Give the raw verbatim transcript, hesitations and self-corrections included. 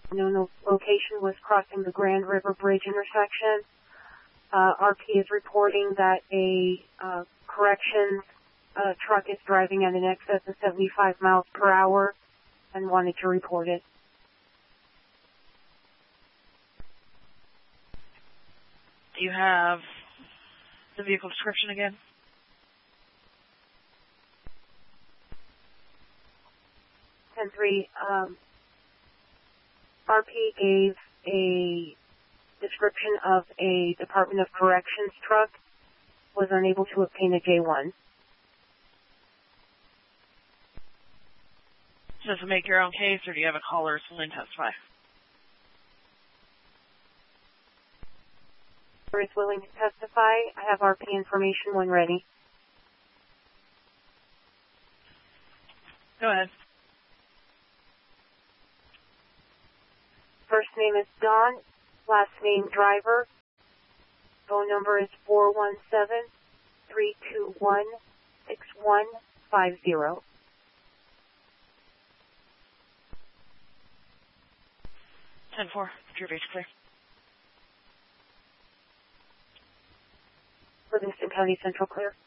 Known location was crossing the Grand River Bridge intersection. Uh, R P is reporting that a uh, corrections uh, truck is driving at an excess of seventy-five miles per hour and wanted to report it. Do you have the vehicle description again? ten three, um, R P gave a description of a Department of Corrections truck, was unable to obtain a J one. Does it make your own case, or do you have a caller who's willing to testify? Is willing to testify. I have R P information when ready. Go ahead. First name is Don, last name Driver. Phone number is four one seven, three two one, six one five zero. ten four, your base clear. Livingston County Central clear.